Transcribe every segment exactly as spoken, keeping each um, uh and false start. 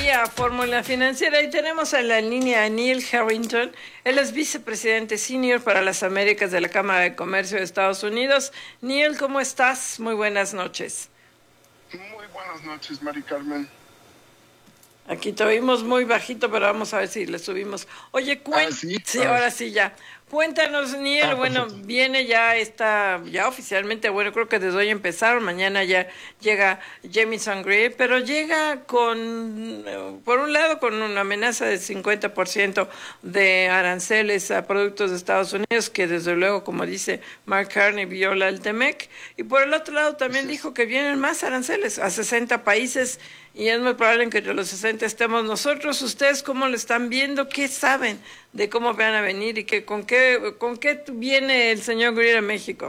día, Fórmula Financiera, y tenemos en la línea a Neil Harrington. Él es vicepresidente senior para las Américas de la Cámara de Comercio de Estados Unidos. Neil, ¿cómo estás? Muy buenas noches. Muy buenas noches, Mari Carmen. Aquí te oímos muy bajito, pero vamos a ver si le subimos. Oye, cuéntanos. ¿Ah, sí? Sí, ahora sí ya. Cuéntanos, Neil. Ah, bueno, perfecto. viene ya esta, ya oficialmente, bueno, creo que desde hoy empezaron, mañana ya llega Jamieson Greer, pero llega con, eh, por un lado, con una amenaza de cincuenta por ciento de aranceles a productos de Estados Unidos, que desde luego, como dice Mark Carney, viola el TEMEC, y por el otro lado también Así es. dijo que vienen más aranceles a sesenta países, y es muy probable que entre los sesenta estemos nosotros. ¿Ustedes cómo lo están viendo? ¿Qué saben de cómo van a venir y que, con qué con qué viene el señor Greer a México?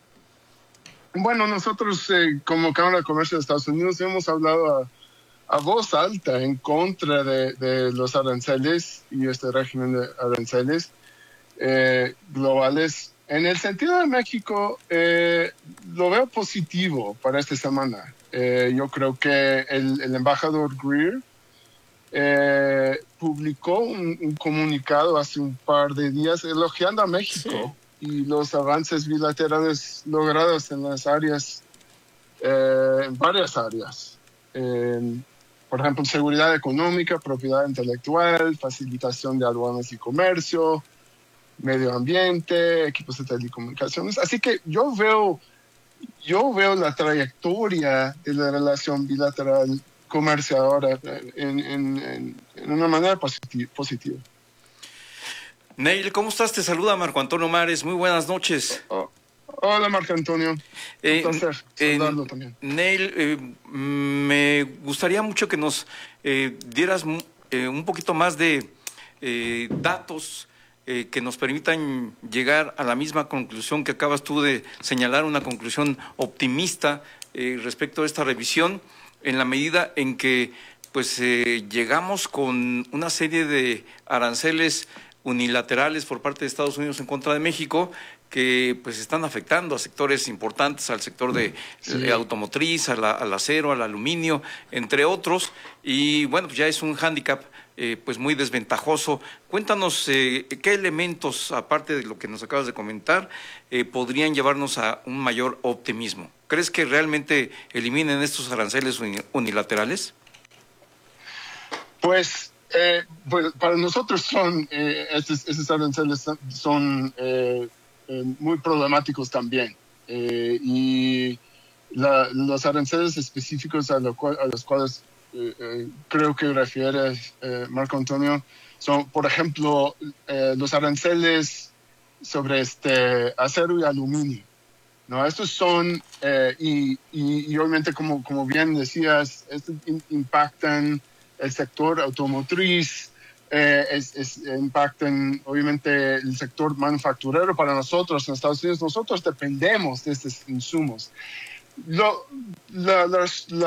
Bueno, nosotros eh, como Cámara de Comercio de Estados Unidos hemos hablado a, a voz alta en contra de, de los aranceles y este régimen de aranceles eh, globales. En el sentido de México, eh, lo veo positivo para esta semana. Eh, yo creo que el, el embajador Greer eh, publicó un, un comunicado hace un par de días elogiando a México Sí. y los avances bilaterales logrados en las áreas, eh, en varias áreas. Eh, por ejemplo, seguridad económica, propiedad intelectual, facilitación de aduanas y comercio, medio ambiente, equipos de telecomunicaciones. Así que yo veo, yo veo la trayectoria de la relación bilateral comercio ahora en, en, en, en una manera positiva. positiva. Neil, ¿cómo estás? Te saluda Marco Antonio Mares. Muy buenas noches. Oh, hola, Marco Antonio. Eh, Un placer eh, saludarlo también. Neil, eh, me gustaría mucho que nos eh, dieras eh, un poquito más de eh, datos eh, que nos permitan llegar a la misma conclusión que acabas tú de señalar, una conclusión optimista eh, respecto a esta revisión, en la medida en que pues eh, llegamos con una serie de aranceles unilaterales por parte de Estados Unidos en contra de México que pues están afectando a sectores importantes, al sector de Sí. eh, automotriz, a la, al acero, al aluminio, entre otros, y bueno, pues ya es un hándicap eh, pues muy desventajoso. Cuéntanos eh, qué elementos, aparte de lo que nos acabas de comentar, eh, podrían llevarnos a un mayor optimismo. ¿Crees que realmente eliminen estos aranceles unilaterales? Pues, eh, pues para nosotros son, eh, estos, estos aranceles son eh, eh, muy problemáticos también. Eh, y la, los aranceles específicos a, lo cual, a los cuales eh, eh, creo que refiere eh, Marco Antonio son, por ejemplo, eh, los aranceles sobre este acero y aluminio. No, estos son, eh, y, y, y obviamente, como, como bien decías, estos in, impactan el sector automotriz, eh, es, es, impactan obviamente el sector manufacturero. Para nosotros en Estados Unidos, nosotros dependemos de estos insumos. Lo, la, la, la